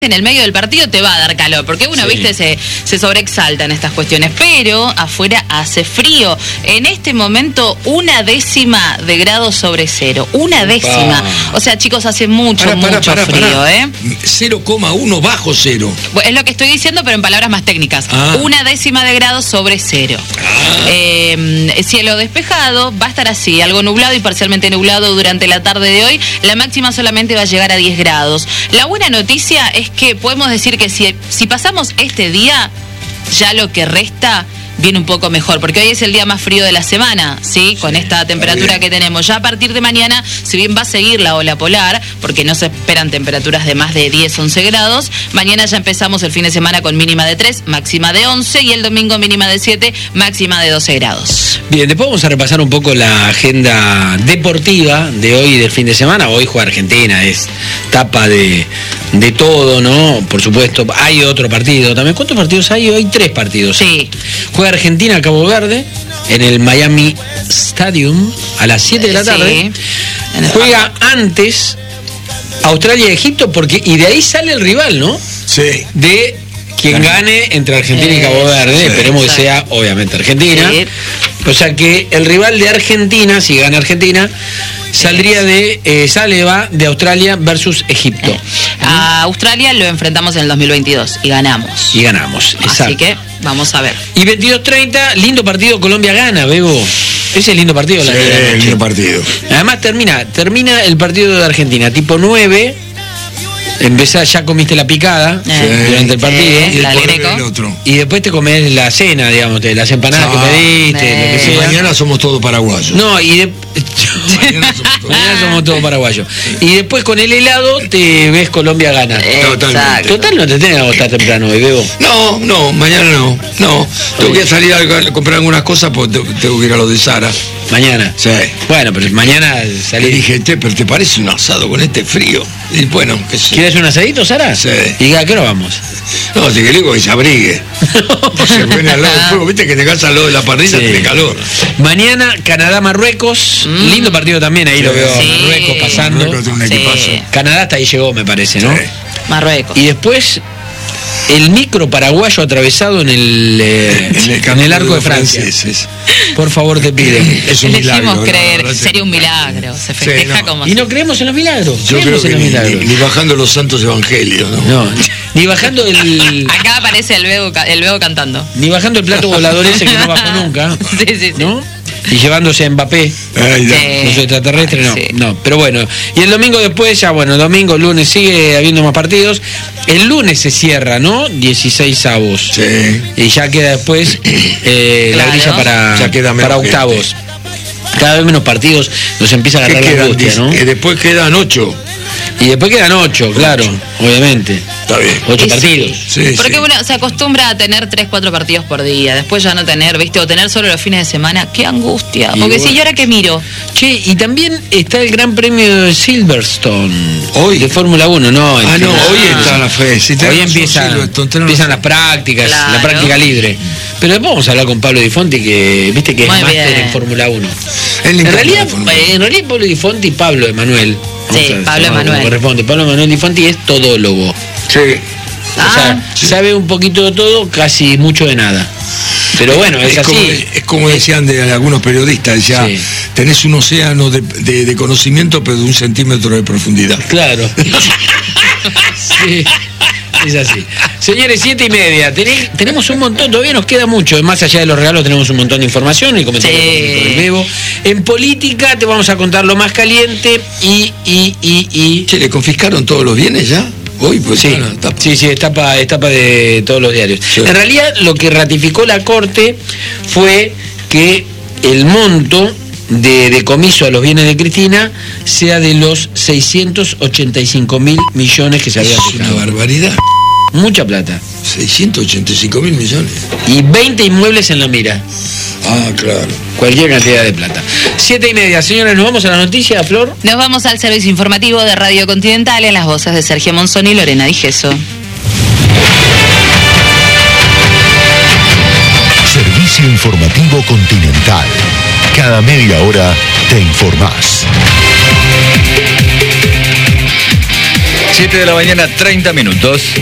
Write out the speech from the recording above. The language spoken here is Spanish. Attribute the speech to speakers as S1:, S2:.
S1: en el medio del partido te va a dar calor, porque uno, viste, se sobreexalta en estas cuestiones, pero afuera hace frío. En este momento, 1/10 de grado sobre cero. 1/10. O sea, chicos, hace mucho frío, ¿eh?
S2: 0,1 bajo cero.
S1: Es lo que estoy diciendo, pero en palabras más técnicas. 1/10 de grado sobre cero. Cielo despejado, va a estar así, algo nublado y parcialmente nublado durante la tarde de hoy. La máxima solamente va a llegar a 10 grados. La buena noticia es que podemos decir que si pasamos este día, ya lo que resta viene un poco mejor, porque hoy es el día más frío de la semana, ¿sí? Con esta temperatura que tenemos. Ya a partir de mañana, si bien va a seguir la ola polar, porque no se esperan temperaturas de más de 10, 11 grados, mañana ya empezamos el fin de semana con mínima de 3, máxima de 11, y el domingo mínima de 7, máxima de 12 grados.
S3: Bien, después vamos a repasar un poco la agenda deportiva de hoy y del fin de semana. Hoy juega Argentina, es tapa de todo, ¿no? Por supuesto, hay otro partido también. ¿Cuántos partidos hay? Hoy 3 partidos.
S1: Sí.
S3: Juega Argentina Cabo Verde en el Miami Stadium a las 7 de la tarde. Juega antes Australia-Egipto, y de ahí sale el rival, ¿no?
S2: Sí.
S3: De quien gane entre Argentina y Cabo Verde. Esperemos que sea, obviamente, Argentina. Sí. O sea que el rival de Argentina, si gana Argentina, saldría de Australia versus Egipto.
S1: A Australia lo enfrentamos en el 2022 y ganamos.
S3: Exacto.
S1: Así que vamos a ver.
S3: Y 22:30, lindo partido, Colombia gana, Bebo. Ese es lindo partido.
S2: Sí, lindo partido.
S3: Además termina el partido de Argentina, tipo 9. Ya comiste la picada durante el partido. Y después te comés la cena, digamos, las empanadas que pediste, lo que sea.
S2: Mañana somos todos paraguayos.
S3: No, mañana somos todos paraguayos. Y después con el helado te ves Colombia gana. Total, no te tenés que acostar temprano hoy, Bebo.
S2: No, mañana no. Tengo que salir a comprar algunas cosas porque tengo que ir a lo de Sara.
S3: ¿Mañana?
S2: Sí.
S3: Bueno, pero mañana salí.
S2: Le dije, pero ¿te parece un asado con este frío? Y bueno, qué sé.
S3: ¿Quieres un asadito, Sara?
S2: Sí.
S3: ¿Y a qué hora vamos?
S2: No, si que digo que se abrigue. Se pone al lado del fuego, viste que te casa al lado de la parrilla, tiene calor.
S3: Mañana, Canadá-Marruecos. Lindo partido también, ahí lo veo. Marruecos pasando.
S2: Marruecos tiene un equipazo.
S3: Canadá hasta ahí llegó, me parece, ¿no?
S2: Sí.
S1: Marruecos.
S3: Y después el micro paraguayo atravesado en el arco de Francia. Por favor, te pido.
S2: Es un milagro.
S1: Creer, sería un milagro. Se festeja como.
S3: ¿Y no creemos en los milagros?
S2: Yo creo que ni bajando los santos evangelios, ¿no?
S3: Ni bajando el.
S1: Acá aparece el Bebo cantando.
S3: Ni bajando el plato volador ese que no bajó nunca.
S1: Sí.
S3: ¿No? Y llevándose a Mbappé. Los extraterrestres, no. Pero bueno. Y el domingo después, domingo, lunes, sigue habiendo más partidos. El lunes se cierra, ¿no? 16 avos.
S2: Sí.
S3: Y ya queda después la grilla para octavos. Cada vez menos partidos, nos empieza a agarrar la angustia, ¿no?
S2: Después quedan 8.
S3: Y después quedan 8, claro, obviamente.
S2: Está bien.
S3: 8 partidos.
S1: Sí, porque uno se acostumbra a tener 3, 4 partidos por día. Después ya no tener, ¿viste? O tener solo los fines de semana. ¡Qué angustia! Porque si yo ahora que miro.
S3: Che, y también está el Gran Premio de Silverstone.
S2: Hoy.
S3: De Fórmula 1, ¿no?
S2: Hoy está la fe.
S3: Hoy empiezan las prácticas, la práctica libre. Pero después vamos a hablar con Pablo Di Fonti, que viste que es máster en Fórmula 1. En realidad Pablo Di Fonti y Pablo Emanuel.
S1: Pablo Emanuel.
S3: Corresponde. Pablo Emanuel Di Fonti es todólogo.
S2: Sí.
S3: O sea, sabe un poquito de todo, casi mucho de nada. Pero bueno, es así.
S2: Es como decían de algunos periodistas, tenés un océano de conocimiento, pero de 1 centímetro de profundidad.
S3: Claro. Sí. Es así. Señores, 7:30. Tenemos un montón, todavía nos queda mucho. Más allá de los regalos, tenemos un montón de información y comentarios con el Bebo. En política te vamos a contar lo más caliente y.
S2: Che, ¿le confiscaron todos los bienes ya? Hoy, pues
S3: sí, es tapa de todos los diarios. Sí. En realidad, lo que ratificó la Corte fue que el monto de decomiso a los bienes de Cristina sea de los 685.000 millones que se había fijado.
S2: Es una barbaridad.
S3: Mucha plata.
S2: 685.000 millones.
S3: Y 20 inmuebles en la mira.
S2: Claro.
S3: Cualquier cantidad de plata. 7:30, señores, ¿nos vamos a la noticia, Flor?
S1: Nos vamos al servicio informativo de Radio Continental en las voces de Sergio Monzón y Lorena Di Gesso.
S4: Servicio informativo Continental. Cada media hora te informás.
S5: 7 de la mañana, 30 minutos.